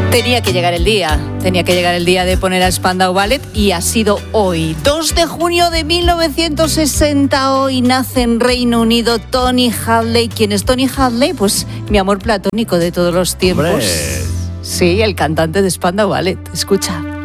Tenía que llegar el día de poner a Spandau Ballet y ha sido hoy, 2 de junio de 1960. Hoy nace en Reino Unido Tony Hadley. ¿Quién es Tony Hadley? Pues mi amor platónico de todos los tiempos. ¡Hombre! Sí, el cantante de Spandau Ballet. Escucha.